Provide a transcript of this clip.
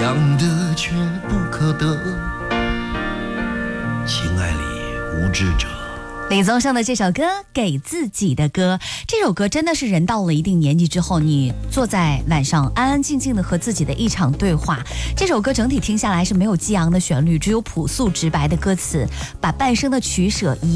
想得却不可得，情爱里无知者。 李宗盛的这首歌《给自己的歌》，这首歌真的是人到了一定年纪之后，你坐在晚上安安静静的和自己的一场对话。这首歌整体听下来是没有激昂的旋律，只有朴素直白的歌词，把半生的取舍一